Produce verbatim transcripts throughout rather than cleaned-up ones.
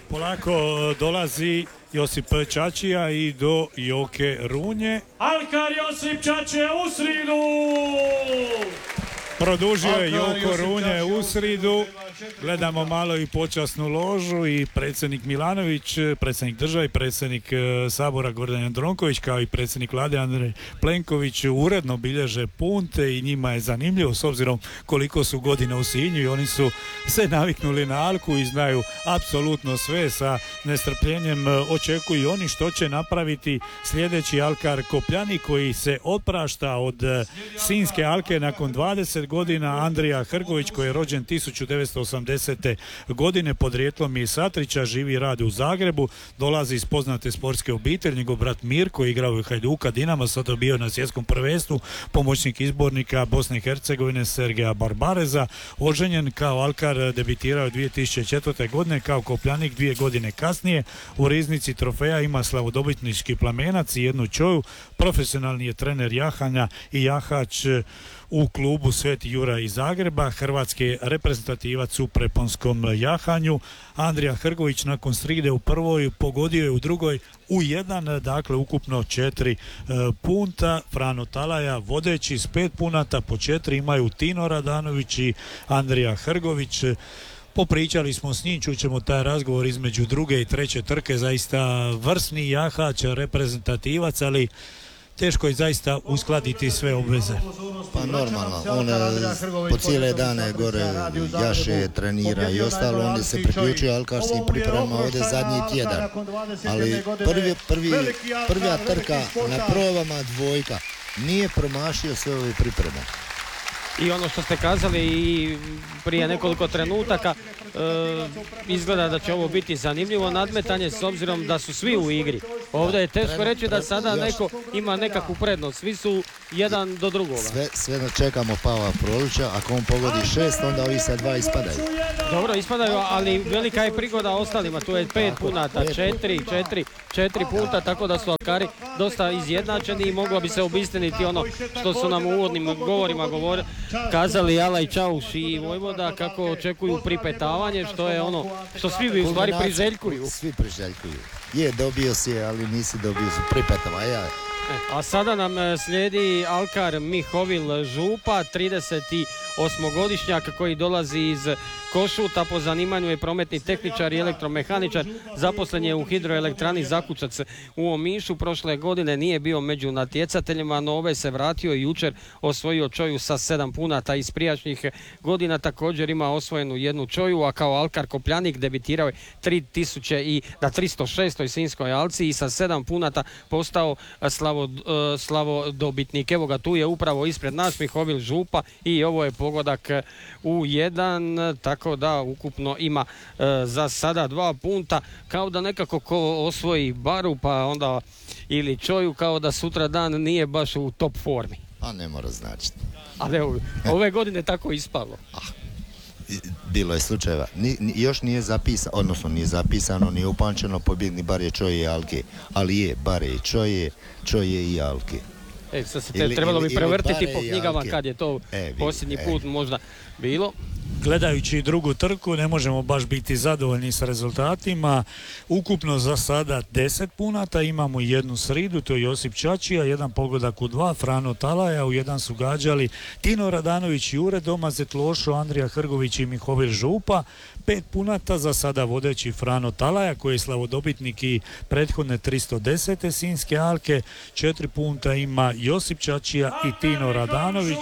Polako dolazi Josip Čačija i do Joke Runje. Alkar Josip Čačija u sridu! Produžio je Joko Runje u sridu. Gledamo malo i počasnu ložu i predsjednik Milanović, predsjednik države i predsjednik Sabora Gordan Jandronković kao i predsjednik vlade Andrej Plenković uredno bilježe punte i njima je zanimljivo s obzirom koliko su godina u Sinju i oni su se naviknuli na Alku i znaju apsolutno sve. Sa nestrpljenjem očekuju oni što će napraviti sljedeći alkar Kopljani koji se oprašta od Sinjske alke nakon dvadeset godina. Andrija Hrgović koji je rođen tisuću devetsto osamdesete godine, podrijetlom iz Satrića, živi i radi u Zagrebu, dolazi iz poznate sportske obitelji. Njegov brat Mirko igrao u Hajduka, Dinamo, sada bio na svjetskom prvenstvu, pomoćnik izbornika Bosne i Hercegovine Sergeja Barbareza, oženjen kao alkar, debitirao dvije tisuće četvrte. godine kao Kopljanik dvije godine kasnije. U riznici trofeja ima slavodobitnički plamenac i jednu čoju. Profesionalni je trener jahanja i jahač u klubu Sveti Juraj iz Zagreba, hrvatski reprezentativac u preponskom jahanju. Andrija Hrgović nakon sride u prvoj pogodio je u drugoj u jedan, dakle ukupno četiri e, punta. Frano Talaja vodeći s pet punata, po četiri imaju Tino Radanović i Andrija Hrgović. Popričali smo s njim, čućemo taj razgovor između druge i treće trke, zaista vrsni jahač, reprezentativac, ali teško je zaista uskladiti sve obveze. Pa normalno, on po cijele dane gore jaše, trenira i ostalo, on je se priključio alkarskim pripremama ovdje zadnji tjedan. Ali prvi, prvi, prva trka na probama dvojka, nije promašio sve ove pripreme. I ono što ste kazali i prije nekoliko trenutaka, e, izgleda da će ovo biti zanimljivo nadmetanje s obzirom da su svi u igri. Ovdje je teško reći da sada neko ima nekakvu prednost. Svi su jedan do drugoga. Sve, sve čekamo Pava Prolića. Ako on pogodi šest, onda ovi sa dva ispadaju. Dobro, ispadaju, ali velika je prigoda ostalima. Tu je pet punata, četiri, četiri, četiri punta, tako da su alkari dosta izjednačeni i moglo bi se obistiniti ono što su nam u uvodnim govorima govori, kazali Alaj Čauš i Vojvoda kako očekuju pripetavanje, što je ono što svi bi u stvari priželjkuju. Svi priželjkuju. Je, dobio si, ali nisi dobio su pripetavanja. A sada nam slijedi alkar Mihovil Župa, trideset osmogodišnjak koji dolazi iz Košuta, po zanimanju je prometni tehničar i elektromehaničar, zaposlen je u hidroelektrani Zakučac u Omišu. Prošle godine nije bio među natjecateljima, no ove se vratio i jučer osvojio čoju sa sedam punata. Iz prijašnjih godina također ima osvojenu jednu čoju, a kao alkar Kopljanik debitirao je tri tisuće i na tristo šestoj Sinjskoj alci i sa sedam punata postao slavo, slavo dobitnik. Evo ga, tu je upravo ispred nas Mihovil Župa i ovo je pogodak u jedan, tako da ukupno ima e, za sada dva punta, kao da nekako ko osvoji baru pa onda ili čoju, kao da sutra dan nije baš u top formi. A ne mora značiti. Ali evo, ove godine tako ispalo. Ah, bilo je slučajeva. Ni, ni, još nije zapisano, odnosno nije zapisano, nije upamćeno pobjedni bare čoje i alke, ali je bare čoje, čoje i alke. E, sad se te, ili, trebalo bi prevrtiti po knjigama alke. Kad je to e, posljednji e. put možda bilo. Gledajući drugu trku ne možemo baš biti zadovoljni s rezultatima. Ukupno za sada deset punata, imamo jednu sridu, to je Josip Čačija, jedan pogodak u dva, Frano Talaja, u jedan su gađali Tino Radanović, Jure Domazet Lošo, Andrija Hrgović i Mihovil Župa. Pet punata za sada vodeći Frano Talaja koji je slavodobitnik i prethodne tristo desete Sinjske alke. Četiri punta ima Josip Čačija i Tino Radanović.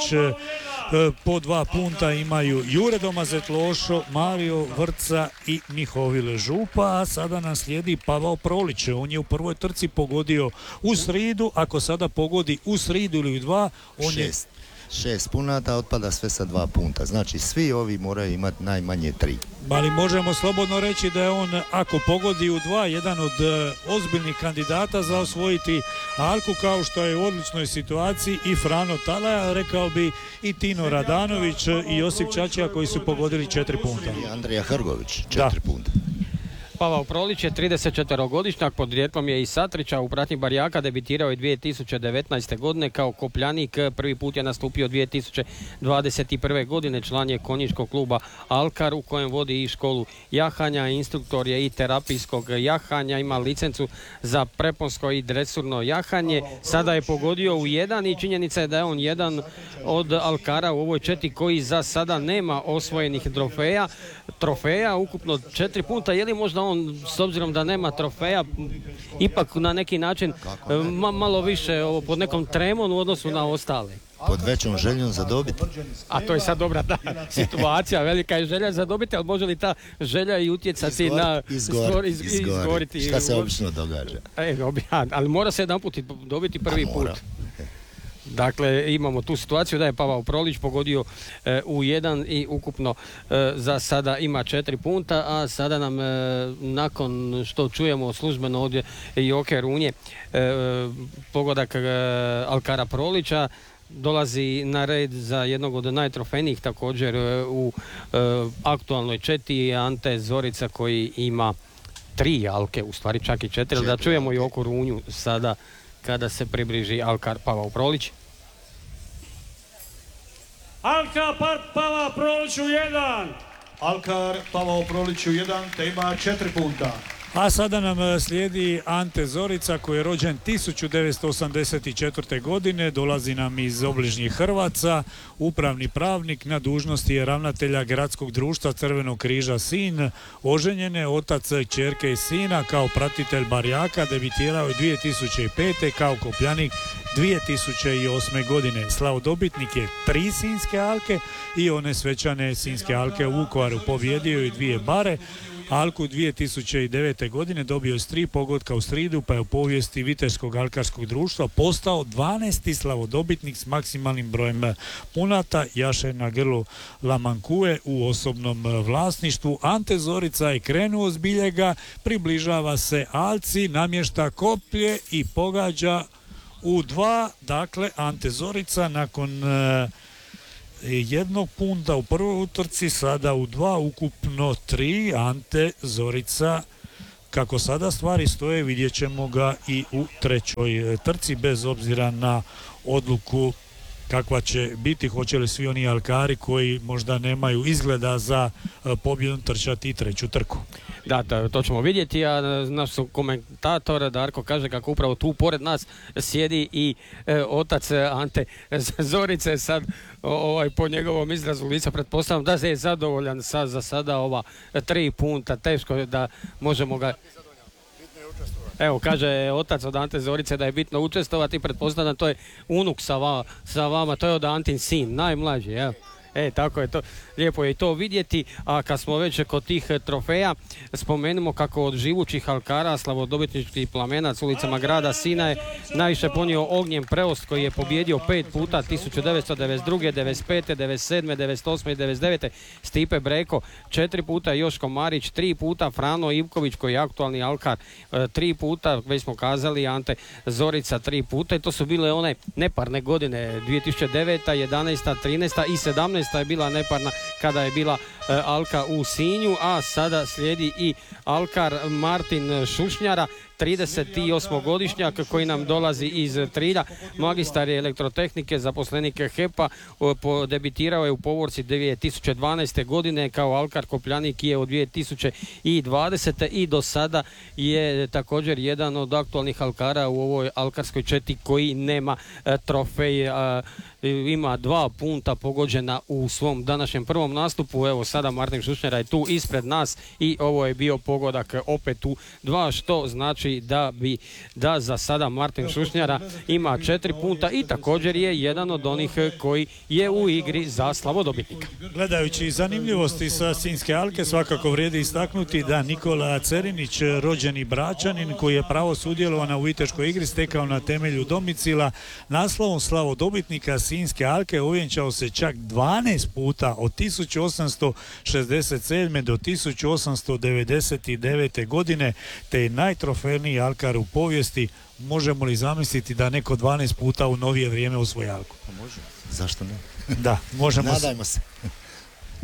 Po dva punta imaju Jure Domazet Lošo, Mario Vrca i Mihovil Župa, a sada nam slijedi Pavao Prolić. On je u prvoj trci pogodio u sridu, ako sada pogodi u sridu ili u dva, on šest. je... Šest punata, otpada sve sa dva punta. Znači svi ovi moraju imati najmanje tri. Ali možemo slobodno reći da je on, ako pogodi u dva, jedan od e, ozbiljnih kandidata za osvojiti alku, kao što je u odličnoj situaciji i Frano Talaja, rekao bi i Tino Radanović i Josip Čačija koji su pogodili četiri punta. I Andrija Hrgović, četiri punta. Pavao Prolić je tridesetčetverogodišnjak, podrijetlom je iz Satrića, u pratnji Barjaka, debitirao je dvije tisuće devetnaeste. godine kao kopljanik, prvi put je nastupio dvije tisuće dvadeset prve. godine, član je konjičkog kluba Alkar u kojem vodi i školu jahanja, instruktor je i terapijskog jahanja, ima licencu za preponsko i dresurno jahanje, sada je pogodio u jedan i činjenica je da je on jedan od Alkara u ovoj četi koji za sada nema osvojenih trofeja, trofeja, ukupno četiri punta. Je li možda on, s obzirom da nema trofeja, ipak na neki način ma, malo više ovo, pod nekom tremom u odnosu na ostale? Pod većom željom za dobiti. A to je sad dobra ta situacija, velika je želja za dobiti, ali može li ta želja i utjecati Izgor, na izgor, iz, izgor, izgoriti? Šta se obično događa? E, ali mora se jedan put dobiti prvi put. Dakle, imamo tu situaciju da je Pavao Prolić pogodio e, u jedan i ukupno e, za sada ima četiri punta, a sada nam e, nakon što čujemo službeno ovdje Joke Runje e, pogodak e, Alkara Prolića, dolazi na red za jednog od najtrofejnijih također e, u e, aktualnoj četi Ante Zorica koji ima tri alke, u stvari čak i četiri, četiri da čujemo i Joku Runju sada kada se približi Alkar Pavao Prolić. Alkar Pavao Prolić u jedan. Alkar Pavao Prolić u jedan, te ima četiri punta. A sada nam slijedi Ante Zorica koji je rođen tisuću devetsto osamdeset četvrte. godine, dolazi nam iz obližnjih Hrvaca, upravni pravnik, na dužnosti je ravnatelja Gradskog društva Crvenog križa Sinj, oženjene, otac kćerke i sina, kao pratitelj Barjaka, debitirao je dvije tisuće pete. kao kopljanik dvije tisuće osme. godine. Slavodobitnik je tri sinjske alke i one svečane sinjske alke u Vukovaru, pobjedio je dvije bare. Alku dvije tisuće devete. godine dobio je s tri pogotka u stridu, pa je u povijesti Viteškog alkarskog društva postao dvanaesti slavodobitnik s maksimalnim brojem punata. Jaše na grlu Lamankue u osobnom vlasništvu. Ante Zorica je krenuo s biljega, približava se alci, namješta koplje i pogađa u dva. Dakle, Ante Zorica nakon e, jednog punta u prvoj utrci, sada u dva, ukupno tri. Ante Zorica, kako sada stvari stoje, vidjet ćemo ga i u trećoj trci, bez obzira na odluku kakva će biti, hoće li svi oni alkari koji možda nemaju izgleda za pobjedom trčati i treću trku. Da, to ćemo vidjeti, a naš komentator Darko kaže kako upravo tu pored nas sjedi i e, otac Ante Zorice, sad ovaj, po njegovom izrazu lica pretpostavljam da se je zadovoljan sa, za sada ova tri punta, teško je da možemo ga... Evo, kaže otac od Ante Zorice da je bitno učestvovati, pretpostavljam to je unuk sa, va, sa vama, to je od Antin sin, najmlađi, jel? E, tako je to, lijepo je i to vidjeti, a kad smo već kod tih trofeja, spomenimo kako od živućih alkara, slavodobitničkih plamenac ulicama grada Sina je najviše ponio Ognjen Preost koji je pobjedio pet puta, tisuću devetsto devedeset druge. devedeset pete. devedeset sedme. devedeset osme. i devedeset devete. Stipe Breko, četiri puta Joško Marić, tri puta Frano Ivković koji je aktualni alkar, tri puta, već smo kazali, Ante Zorica tri puta i to su bile one neparne godine, dvije tisuće deveta. jedanaesta. trinaesta. i sedamnaesta. je bila neparna kada je bila e, alka u Sinju, a sada slijedi i alkar Martin Šušnjara, trideset osmogodišnjak koji nam dolazi iz Trilja, magistar je elektrotehnike, zaposlenik H E P-a, debitirao je u Povorci dvije tisuće dvanaeste. godine kao alkar kopljanik je od dvije tisuće dvadesete. i do sada je također jedan od aktualnih alkara u ovoj alkarskoj četi koji nema e, trofej, a, ima dva punta pogođena u svom današnjem prvom nastupu. Evo sada Martin Šušnjara je tu ispred nas i ovo je bio pogodak opet u dva, što znači da bi da za sada Martin Šušnjara ima četiri punta i također je jedan od onih koji je u igri za slavodobitnika. Gledajući zanimljivosti sa Sinjske alke, svakako vrijedi istaknuti da Nikola Cerinić, rođeni Bračanin koji je pravo sudjelovao u Viteškoj igri, stekao na temelju domicila naslovom slavodobitnika Sinjske alke, uvjenčao se čak dvanaest puta od tisuću osamsto šezdeset sedme. do tisuću osamsto devedeset devete. godine, te je najtrofejniji alkar u povijesti. Možemo li zamisliti da neko dvanaest puta u novije vrijeme osvoji alku? Može. Zašto ne? Da, možemo. Nadajmo se.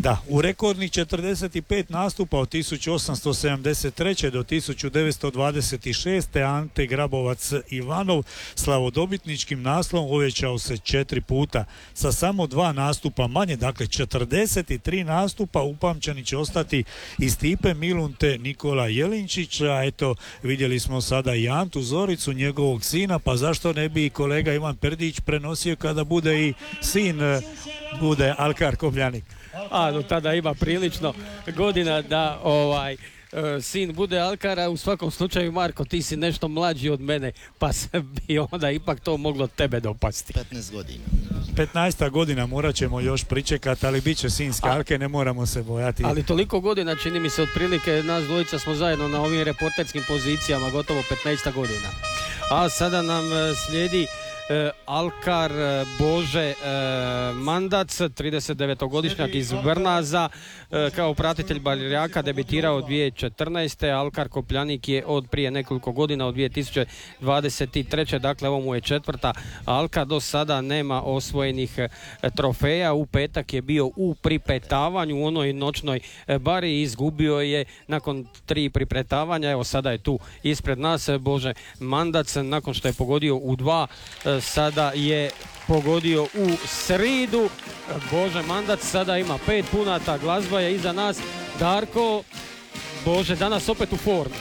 Da, u rekordnih četrdeset pet nastupa od tisuću osamsto sedamdeset treće do tisuću devetsto dvadeset šeste. Ante Grabovac Ivanov slavodobitničkim naslovom uvećao se četiri puta sa samo dva nastupa manje, dakle četrdeset tri nastupa. Upamćeni će ostati i Stipe Milun te Nikola Jelinčić, a eto vidjeli smo sada i Antu Zoricu, njegovog sina, pa zašto ne bi i kolega Ivan Perdić prenosio kada bude i sin bude Alkar Kopljanik. A do tada ima prilično godina da ovaj sin bude Alkara. U svakom slučaju, Marko, ti si nešto mlađi od mene, pa se bi onda ipak to moglo tebe dopasti. petnaest godina. petnaesta godina morat ćemo još pričekati, ali bit će sinske Alke, ne moramo se bojati. Ali toliko godina, čini mi se, otprilike nas dvojica smo zajedno na ovim reporterskim pozicijama, gotovo petnaest godina. A sada nam slijedi Alkar Bože Mandac, trideset devetogodišnjak iz Brnaza, kao pratitelj Barjaka debitirao dvije tisuće četrnaeste. Alkar Kopljanik je od prije nekoliko godina, od dvije tisuće dvadeset treće. Dakle, ovo mu je četvrta Alka. Do sada nema osvojenih trofeja. U petak je bio u pripetavanju u onoj noćnoj bari i izgubio je nakon tri pripetavanja. Evo sada je tu ispred nas Bože Mandac, nakon što je pogodio u dva, sada je pogodio u sridu. Bože Mandac sada ima pet punata, glazba je iza nas. Darko, Bože, danas opet u formi.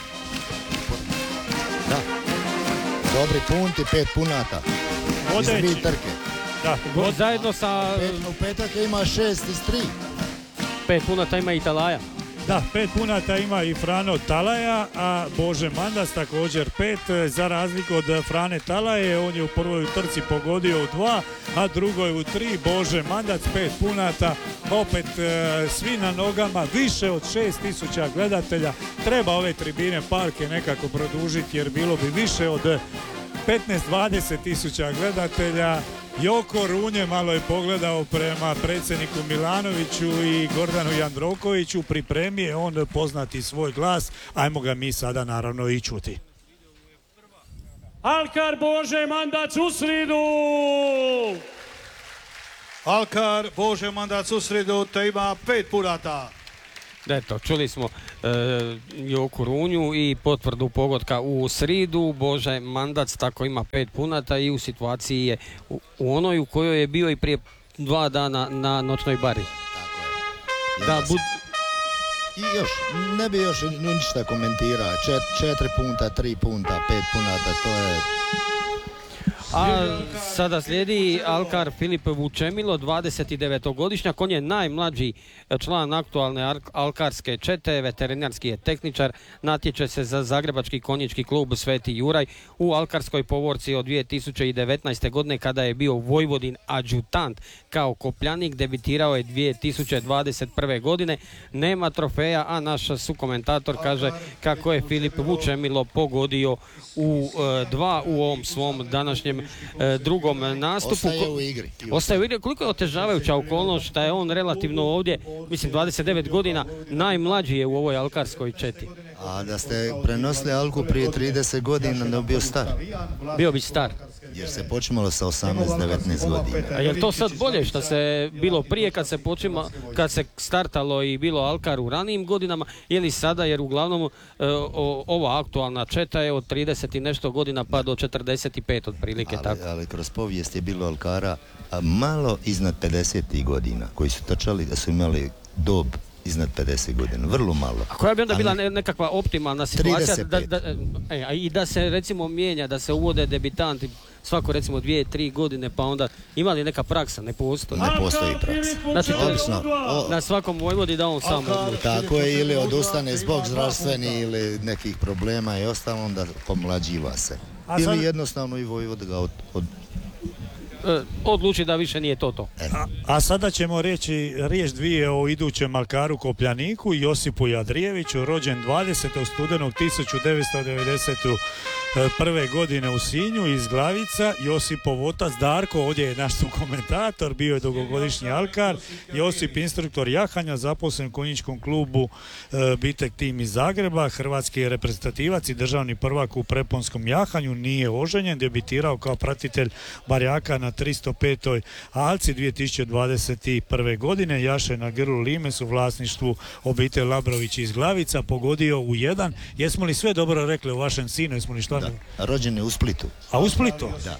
Da, dobri punti, pet punata. Vodeći. Iz dvije trke. Da, Go, zajedno sa... Pet, u petak ima šest iz tri. Pet punata ima i Talaja. Da, pet punata ima i Frano Talaja, a Bože Mandac također pet, za razliku od Frane Talaje. On je u prvoj trci pogodio u dva, a drugoj u tri. Bože Mandac pet punata, opet e, svi na nogama, više od šest tisuća gledatelja. Treba ove tribine parke nekako produžiti, jer bilo bi više od petnaest dvadeset tisuća gledatelja. Joko Runje malo je pogledao prema predsjedniku Milanoviću i Gordanu Jandrokoviću, pripremi je on poznati svoj glas, ajmo ga mi sada naravno i čuti. Alkar Bože Mandac u sridu! Alkar Bože Mandac u sridu, te ima pet punata. Eto, čuli smo e, Joku Runju i potvrdu pogotka u sridu. Bože Mandac tako ima pet punata i u situaciji je u, u onoj u kojoj je bio i prije dva dana na noćnoj bari. Tako je. Da, bud... I još, ne bi još ništa komentirao. Čet, četiri punta, tri punta, pet punata, to je... A sada slijedi Alkar Filip Vučemilo, dvadesetdevetogodišnjak. On je najmlađi član aktualne alkarske čete, veterinarski je tehničar, natječe se za Zagrebački konjički klub Sveti Juraj u alkarskoj povorci od dvije tisuće devetnaeste. godine, kada je bio Vojvodin adjutant kao Kopljanik. Debitirao je dvije tisuće dvadeset prve. godine. Nema trofeja, a naš sukomentator kaže kako je Filip Vučemilo pogodio u e, dva u ovom svom današnjem e, drugom nastupu. Ostaje u igri. Ostaje u igri. Koliko je otežavajuća okolnost što je on relativno ovdje, mislim dvadeset devet godina, najmlađi je u ovoj alkarskoj četi. A da ste prenosili Alku prije trideset godina, da bi bio star. Bio bi star. Jer se počimalo sa osamnaest devetnaest godina. A je li to sad bolje što se bilo prije kad se počima, kad se startalo i bilo Alkar u ranijim godinama, ili sada, jer uglavnom e, o, ova aktualna četa je od trideset i nešto godina pa do četrdeset pet otprilike. Ali, tako. ali kroz povijest je bilo Alkara a malo iznad pedeset godina koji su trčali da su imali dob iznad pedeset godina, vrlo malo. A koja bi onda bila nekakva optimalna situacija da, da, e, a i da se recimo mijenja, da se uvode debitanti svako recimo dvije, tri godine, pa onda ima li neka praksa? Ne postoji. Ne postoji praksa. Znači to Obično, o, na svakom Vojvodi da on sam odluči. tako je, ili odustane zbog zdravstvenih ili nekih problema i ostalo, onda pomlađiva se. Ili jednostavno i Vojvod ga od, od odluči da više nije to to. A, a sada ćemo reći riječ dvije o idućem Alkaru Kopljaniku, Josipu Jadrijeviću, rođen dvadesetog studenog tisuću devetsto devedeset prve. godine u Sinju, iz Glavica. Josipov otac Darko, ovdje je naš komentator, bio je dugogodišnji Alkar. Josip instruktor jahanja, zaposlen u konjičkom klubu e, Bitek tim iz Zagreba, hrvatski je reprezentativac i državni prvak u preponskom jahanju, nije oženjen, debitirao kao pratitelj Barjaka na na tristo petoj Alci dvije tisuće dvadeset prve. godine. Jaše na grlu limes u vlasništvu obitelj Labrović iz Glavica pogodio u jedan. Jesmo li sve dobro rekli o vašem sinu? Jesmo li stvarno... Da, rođen je u Splitu. A u Splitu? Da.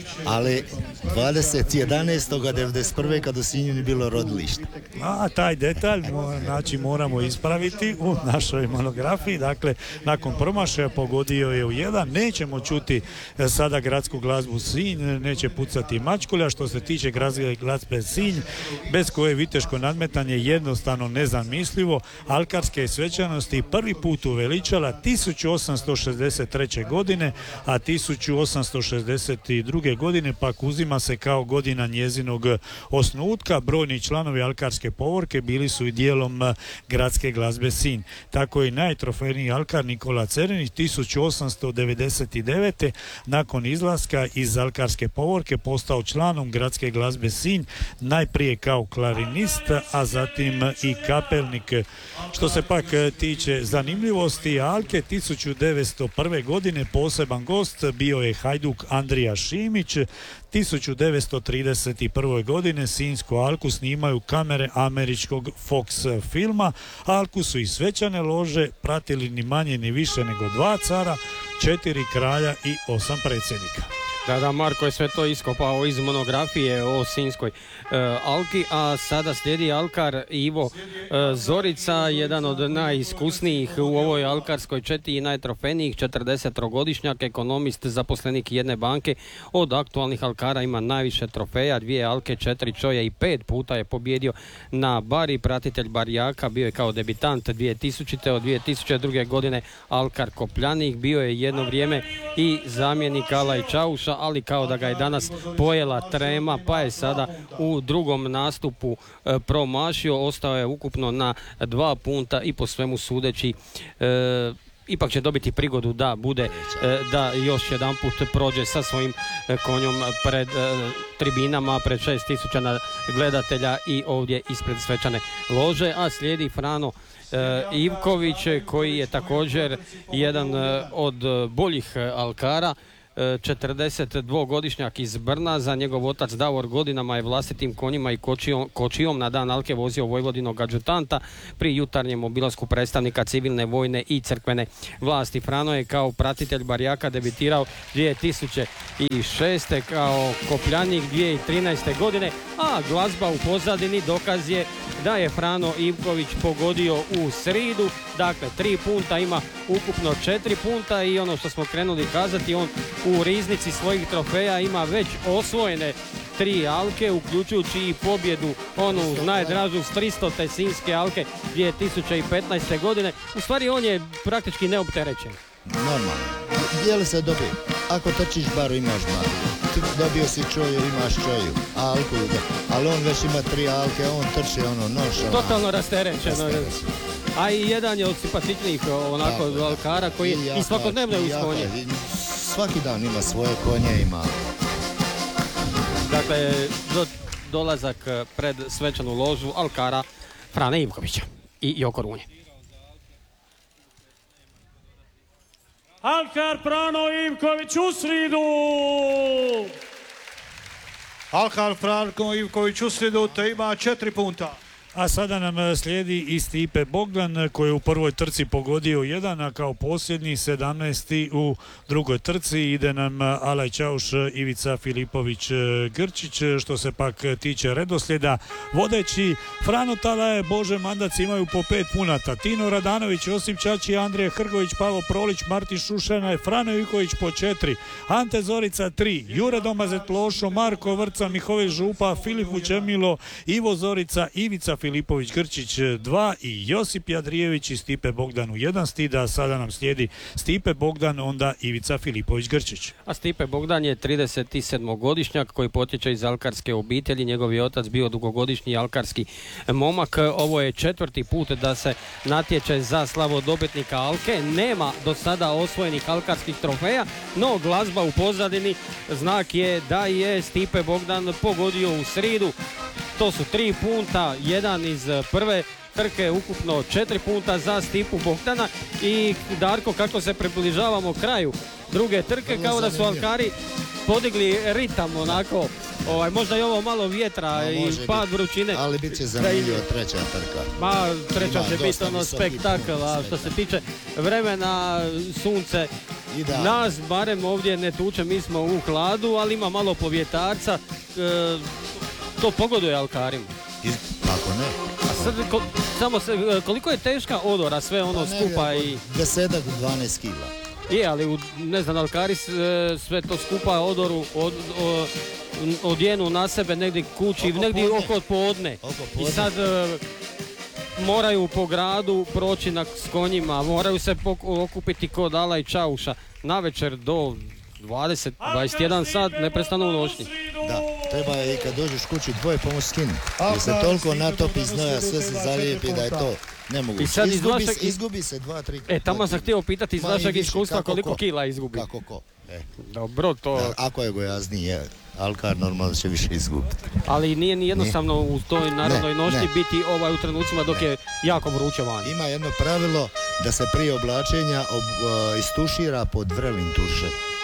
Ali dvadeset jedanaestog devedeset prve kad u Sinju nije bilo rodilište. A taj detalj znači moramo ispraviti u našoj monografiji. Dakle, nakon promašaja pogodio je u jedan. Nećemo čuti sada gradsku glazbu Sinj, neće pucati mačkulja. Što se tiče gradske glazbe Sinj, bez koje viteško nadmetanje jednostavno nezamislivo, alkarske svečanosti prvi put uveličala tisuću osamsto šezdeset treće. godine, a tisuću osamsto šezdeset druge. godine pak uzima se kao godina njezinog osnutka. Brojni članovi alkarske povorke bili su i dijelom gradske glazbe Sinj. Tako je najtrofejniji alkar Nikola Cerinić tisuću osamsto devedeset devete. nakon izlaska iz alkarske povorke postao članom gradske glazbe Sinj, najprije kao klarinist, a zatim i kapelnik. Što se pak tiče zanimljivosti Alke, tisuću devetsto prve. godine poseban gost bio je hajduk Andrija Šimić. tisuću devetsto trideset prve. godine Sinjsku Alku snimaju kamere američkog Fox filma. Alku su i svečane lože pratili ni manje ni više nego dva cara, četiri kralja i osam predsjednika. Da, da, Marko je sve to iskopao iz monografije o Sinjskoj e, Alki, a sada slijedi alkar Ivo e, Zorica, jedan od najiskusnijih u ovoj alkarskoj četi i najtrofejnijih, četrdesetogodišnjak, ekonomist, zaposlenik jedne banke. Od aktualnih alkara ima najviše trofeja, dvije alke, četiri čoje i pet puta je pobjedio na bari. Pratitelj Barjaka, bio je kao debitant dvije tisućite. Od dvije tisuće druge. godine alkar Kopljanik, bio je jedno vrijeme i zamjenik Alaj Čauša, ali kao da ga je danas pojela trema, pa je sada u drugom nastupu e, promašio, ostao je ukupno na dva punta i po svemu sudeći e, ipak će dobiti prigodu da bude, e, da još jedan put prođe sa svojim e, konjom pred e, tribinama, pred šest tisuća gledatelja i ovdje ispred svečane lože, a slijedi Frano E, Ivković, koji je također jedan e, od boljih alkara, četrdesetdvogodišnjak iz Brna. Za njegov otac Davor godinama je vlastitim konjima i kočijom, kočijom na dan Alke vozio Vojvodinog adžutanta pri jutarnjem obilasku predstavnika civilne, vojne i crkvene vlasti. Frano je kao pratitelj Barjaka debitirao dvije tisuće šeste. kao kopljanik dvije tisuće trinaeste. godine, a glazba u pozadini dokaz je da je Frano Ivković pogodio u sridu. Dakle, tri punta, ima ukupno četiri punta i ono što smo krenuli kazati, on u riznici svojih trofeja ima već osvojene tri alke, uključujući i pobjedu onu najdražu s tristote Sinjske Alke dvije tisuće petnaeste. godine. U stvari on je praktički neopterećen. Normalno. Gdje li se dobije? Ako trčiš baru, imaš baru. Ti dobio si čoju, imaš čoju. Alku, ali on već ima tri alke, on trči ono noša. Totalno rasterećen. A i jedan je od simpatičnijih onako da, alkara koji i, i svakodnevno je uz konje. Svaki dan ima svoje konje, ima. Dakle, do, dolazak pred svečanu ložu alkara Frane Ivkovića i Joko Runje. Alkar Frano Ivković u sridu! Alkar Frano Ivković u sridu te ima četiri punta. A sada nam slijedi i Stipe Bogdan, koji je u prvoj trci pogodio jedan, a kao posljednji sedamnaesti u drugoj trci. Ide nam Alaj Čauš, Ivica Filipović Grčić. Što se pak tiče redoslijeda, vodeći Frano Talaje, Bože Mandac imaju po pet punata. Tino Radanović, Josip Čači, Andrija Hrgović, Pavo Prolić, Martin Šušana, Frano Ivković po četiri, Ante Zorica tri, Jure Domazet Plošo, Marko Vrca, Mihovil Župa, Filip Vučemilo, Ivo Zorica, Ivica Filipović Grčić dva i Josip Jadrijević i Stipe Bogdan u jedan. Stida, sada nam slijedi Stipe Bogdan, onda Ivica Filipović Grčić. A Stipe Bogdan je tridesetsedmogodišnjak koji potječe iz alkarske obitelji. Njegov je otac bio dugogodišnji alkarski momak. Ovo je četvrti put da se natječe za slavodobitnika Alke. Nema do sada osvojenih alkarskih trofeja, no glazba u pozadini znak je da je Stipe Bogdan pogodio u sridu. To su tri punta, jedan iz prve trke, ukupno četiri punta za Stipu Bogdana. I Darko, kako se približavamo kraju druge trke, kao da su alkari podigli ritam onako ovaj, možda i ovo malo vjetra Ma, i može pad biti, vrućine. ali bit će zanimljivo treća trka. Ma, treća Ima će biti dosta ono visokih spektakl, a punta, što se tiče vremena, sunce, Idealno. nas barem ovdje ne tuče, mi smo u hladu, ali ima malo povjetarca, e, to pogoduje alkarima. I, kako ne? A sad, ko, samo se, e, koliko je teška odora, sve ono Pa skupa negdje i... oko desetak do dvanaest kila. Je, ali u, ne znam, alkari s- e, sve to skupa odoru od, o- odjenu na sebe negdje kući, Oko negdje podne. oko podne. Oko I podne. sad e, moraju po gradu proći na, s konjima, moraju se pok- okupiti kod Ala i Čauša. Navečer do dvadeset dvadeset jedan sat neprestano u nošnji. Da, treba je i kad dođeš kući dvoje pomoć skinuti. Jer se toliko natopi znoja, sve se zalijepi da je to nemoguće. I sad iz izgubi, vašeg- se, izgubi se dva, tri... E, tamo sam htio pitati iz Ma i vašeg više, iskustva kako koliko ko. kila izgubi. Kako ko? E, Dobro, to, da, ako je gojazniji, je, Alkar normalno će više izgubiti. ali nije ni jednostavno u toj narodnoj Ne, nošnji ne. biti ovaj u trenucima dok je jako vruće vani. Ima jedno pravilo da se prije oblačenja ob, uh, istušira pod vrelin tuše.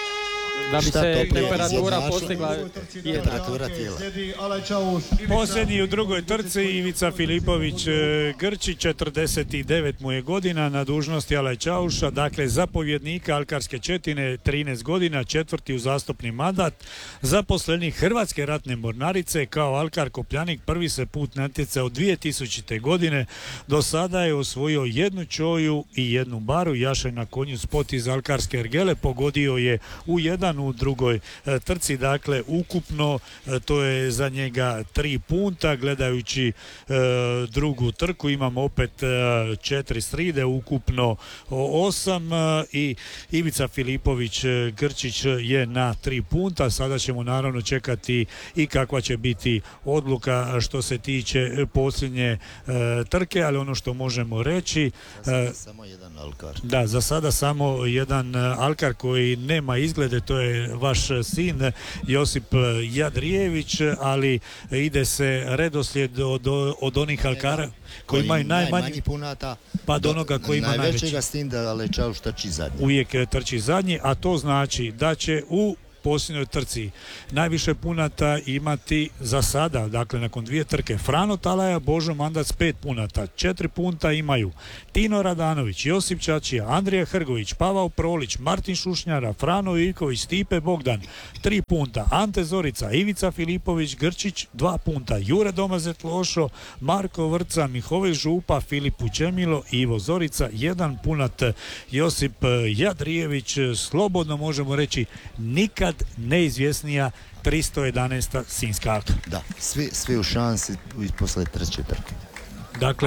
Da bi Šta se toplije temperatura izjednačilo? postigla. Je, Temperatura tijela. Posljednji u drugoj trci Ivica Filipović e, Grčić, četrdeset devet mu je godina, na dužnosti Alaj Čauša, dakle zapovjednika Alkarske četine, trinaest godina, četvrti uzastopni mandat, zaposlenik Hrvatske ratne mornarice, kao Alkar Kopljanik prvi se put natjecao dvije tisućite. godine, do sada je osvojio jednu čoju i jednu baru, jaše na konju spot iz Alkarske ergele, pogodio je u jedan u drugoj e, trci, dakle ukupno e, to je za njega tri punta. Gledajući e, drugu trku imamo opet e, četiri stride, ukupno o, osam e, i Ivica Filipović e, Grčić je na tri punta. Sada ćemo naravno čekati i kakva će biti odluka što se tiče e, posljednje e, trke, ali ono što možemo reći e, Samo jedan Alkar. da, za sada samo jedan e, Alkar koji nema izglede, to je vaš sin Josip Jadrijević, ali ide se redoslijed od, od onih Alkara koji imaju najmanji, najmanji punata, pa do onoga koji ima najveći. najvećega s tim da Alaj Čauš trči zadnji. Uvijek e, trči zadnji, a to znači da će u posljednjoj trci najviše punata imati za sada, dakle nakon dvije trke, Frano Talaja, Božo Mandac pet punata, četiri punta imaju Tino Radanović, Josip Čačija, Andrija Hrgović, Pavao Prolić, Martin Šušnjara, Frano Ivković, Stipe Bogdan, tri punta, Ante Zorica, Ivica Filipović Grčić, dva punta, Jure Domazet Lošo, Marko Vrca, Mihovil Župa, Filip Učemilo, Ivo Zorica, jedan punat, Josip Jadrijević, slobodno možemo reći nikad neizvjesnija tristo jedanaesta Sinjska Alka. Da, svi, svi u šansi i posle treće trke. Dakle,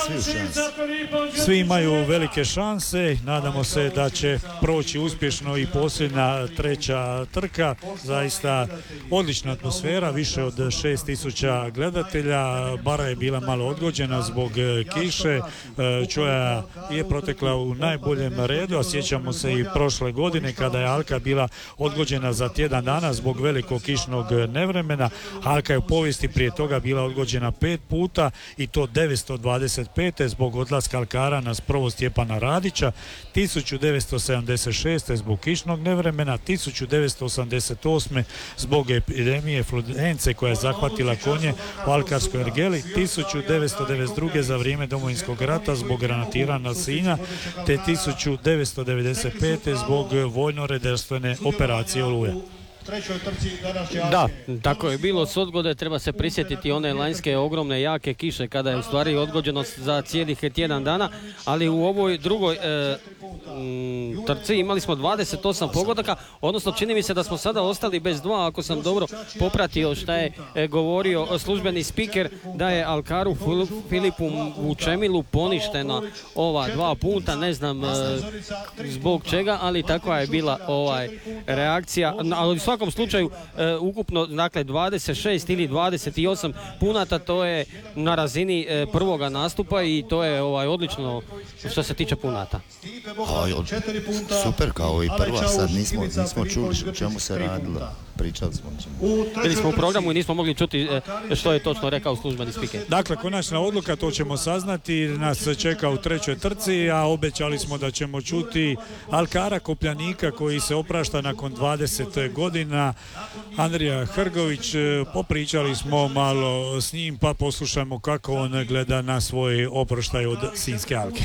svi imaju velike šanse, nadamo se da će proći uspješno i posljednja treća trka, zaista odlična atmosfera, više od šest tisuća gledatelja, bara je bila malo odgođena zbog kiše, čoja je protekla u najboljem redu, a sjećamo se i prošle godine kada je Alka bila odgođena za tjedan dana zbog velikog kišnog nevremena. Alka je u povijesti prije toga bila odgođena pet puta i to devetsto dvadeset pete zbog odlaska Alkara na sprovod Stjepana Radića, tisuću devetsto sedamdeset šeste zbog kišnog nevremena, tisuću devetsto osamdeset osme zbog epidemije fludence koja je zahvatila konje u Alkarskoj ergeli, tisuću devetsto devedeset druge za vrijeme Domovinskog rata zbog granatiranja Sinja, te tisuću devetsto devedeset pete zbog vojno-redarstvene operacije Oluja. Da, tako je bilo s odgode, treba se prisjetiti one lanjske ogromne jake kiše kada je u stvari odgođeno za cijelih tjedan dana, ali u ovoj drugoj e, m, trci imali smo dvadeset osam pogodaka, odnosno čini mi se da smo sada ostali bez dva, ako sam dobro popratio šta je e, govorio službeni spiker, da je Alkaru Filipu Vučemilu poništena ova dva punta, ne znam e, zbog čega, ali takva je bila ovaj reakcija, ali u svakom slučaju e, ukupno dakle dvadeset šest ili dvadeset osam punata, to je na razini e, prvoga nastupa i to je ovaj odlično što se tiče punata. A, super kao i prva, sad nismo, nismo čuli o čemu se radilo. pričali smo. Bili smo u programu i nismo mogli čuti e, što je točno rekao službeni spiker. Dakle, konačna odluka, to ćemo saznati, nas čeka u trećoj trci, a obećali smo da ćemo čuti Alkara Kopljanika koji se oprašta nakon dvadeset godina, Andrija Hrgović. Popričali smo malo s njim, pa poslušajmo kako on gleda na svoj oproštaj od Sinjske alke.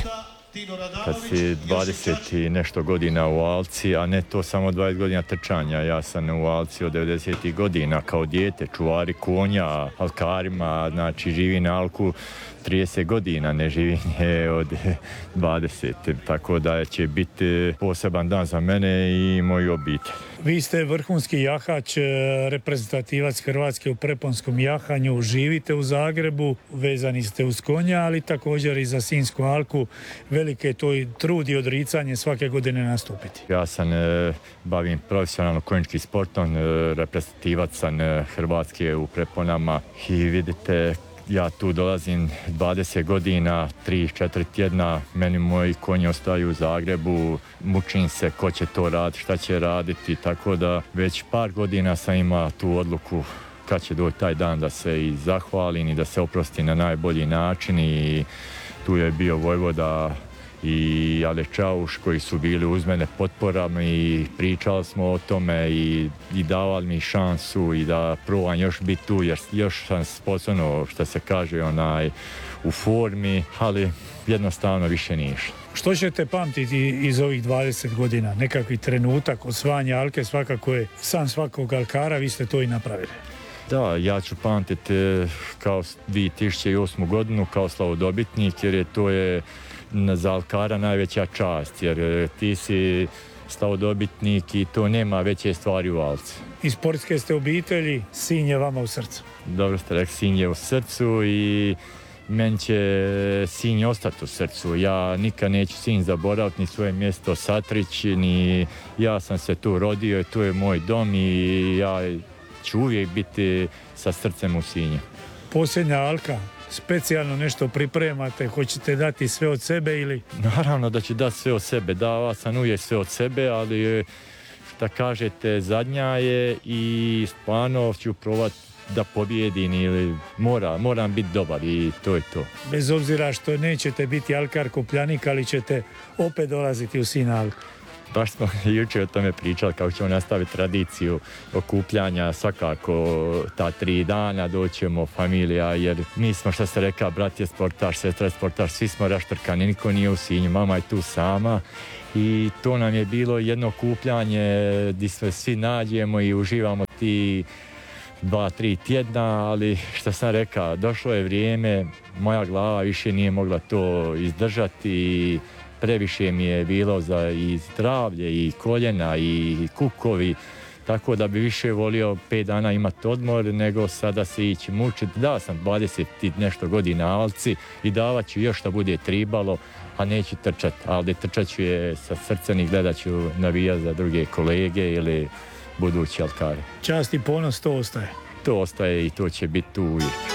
Kad si dvadeset i nešto godina u Alci, a ne to samo dvadeset godina trčanja. Ja sam u Alci od devedesetih godina kao dijete, čuvari konja, alkarima, znači živi na Alku trideset godina, ne živim je od dvadeset. Tako da će biti poseban dan za mene i moju obitelj. Vi ste vrhunski jahač, reprezentativac Hrvatske u preponskom jahanju, živite u Zagrebu, vezani ste uz konja, ali također i za Sinjsku alku. Velike je to i trud i odricanje svake godine nastupiti. Ja sam e, bavim profesionalno konjičkim sportom, e, reprezentativac sam e, Hrvatske u preponama i vidite, ja tu dolazim dvadeset godina, tri četiri tjedna, meni moji konji ostaju u Zagrebu, mučim se ko će to raditi, šta će raditi, tako da već par godina sam imao tu odluku kad će doći taj dan da se i zahvalim i da se oprosti na najbolji način i tu je bio Vojvoda i Ale Čauš koji su bili uz mene potporama i pričali smo o tome i, i davali mi šansu i da probam još biti tu jer još sam sposobno, što se kaže, onaj, u formi, ali jednostavno više nije išlo. Što ćete pamtiti iz ovih dvadeset godina? Nekakvi trenutak osvajanja alke svakako je san svakog alkara, vi ste to i napravili. Da, ja ću pamtiti kao dvije tisuće osmu godinu kao slavodobitnik jer je to je za alkara najveća čast jer ti si slavodobitnik i to nema veće stvari u Alci. Iz sportske ste obitelji, Sinj je vama u srcu. Dobro ste rekli, Sinj je u srcu i meni će Sinj ostati u srcu. Ja nikad neću Sinj zaboraviti, ni svoje mjesto Satrić, ni ja sam se tu rodio i tu je moj dom i ja ću uvijek biti sa srcem u Sinju. Posljednja alka, specijalno nešto pripremate, hoćete dati sve od sebe ili? Naravno da ću dati sve od sebe, dava sam uvijek sve od sebe, ali šta kažete, zadnja je i stvarno ću probati da pobjedim ili mora, moram biti dobar i to je to. Bez obzira što nećete biti alkar Kopljanik, ali ćete opet dolaziti u Sinj alku. Baš smo jučer o tome pričali kako ćemo nastaviti tradiciju okupljanja, svakako ta tri dana doćemo familija jer mi smo, što se reka, brat je sportaš, sestra je sportaš, svi smo raštrkani, niko nije u Sinju, mama je tu sama i to nam je bilo jedno okupljanje gdje se svi nađemo i uživamo ti dva, tri tjedna, ali što sam rekao, došlo je vrijeme, moja glava više nije mogla to izdržati i previše mi je bilo za i zdravlje i koljena i kukovi, tako da bi više volio pet dana imati odmor nego sada se ići mučiti. Da sam dvadeset i nešto godina Alci i davat ću još što bude tribalo, a neću trčati, ali trčat ću je sa srcem i gledat ću navijati za druge kolege ili budući alkari. Čast i ponos, to ostaje. To ostaje i to će biti tu uvijek.